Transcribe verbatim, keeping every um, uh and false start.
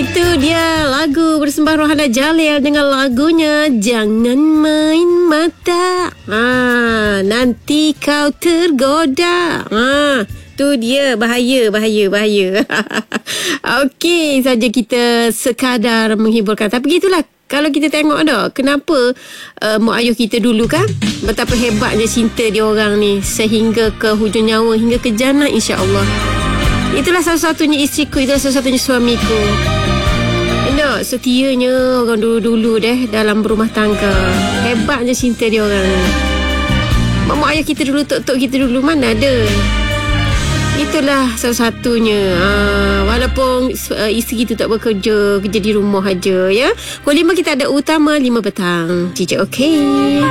Itu dia lagu bersembah Rohana Jalil dengan lagunya Jangan Main Mata. Ha, nanti kau tergoda. Ha, tu dia, bahaya, bahaya, bahaya. Okey, saja kita sekadar menghiburkan. Tapi gitulah, kalau kita tengok dah, kenapa uh, mak ayah kita dulu kan, betapa hebatnya cinta dia orang ni sehingga ke hujung nyawa, hingga ke jannah insya-Allah. Itulah salah-satunya isteriku, itulah salah-satunya suamiku. Nak setianya orang dulu-dulu deh dalam berumah tangga. Hebatnya cinta dia orang ni. Mak ayah kita dulu, tok-tok kita dulu, mana ada. Itulah salah satunya. Ha, walaupun uh, isteri tu tak bekerja, kerja di rumah aja ya. Pukul lima kita ada Utama lima petang. Cici okey.